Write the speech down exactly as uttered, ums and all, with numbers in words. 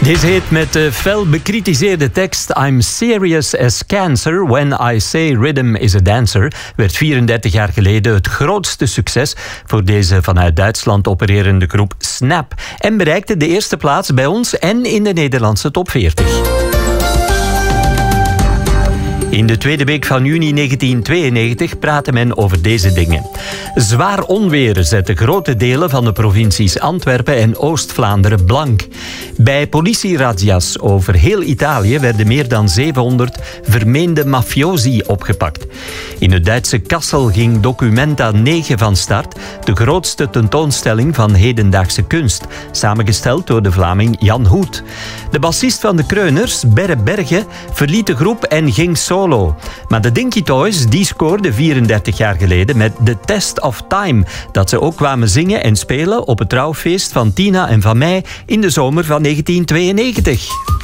Deze heet met de fel bekritiseerde tekst I'm serious as cancer when I say rhythm is a dancer werd vierendertig jaar geleden het grootste succes voor deze vanuit Duitsland opererende groep Snap en bereikte de eerste plaats bij ons en in de Nederlandse top veertig. In de tweede week van juni negentien tweeënnegentig praatte men over deze dingen. Zwaar onweer zette grote delen van de provincies Antwerpen en Oost-Vlaanderen blank. Bij politierazzia's over heel Italië werden meer dan zevenhonderd vermeende mafiosi opgepakt. In het Duitse Kassel ging Documenta negen van start, de grootste tentoonstelling van hedendaagse kunst, samengesteld door de Vlaming Jan Hoet. De bassist van de Kreuners, Berre Berge, verliet de groep en ging solo. Maar de Dinky Toys die scoorden vierendertig jaar geleden met The Test of Time, dat ze ook kwamen zingen en spelen op het trouwfeest van Tina en van mij in de zomer van negentien tweeënnegentig.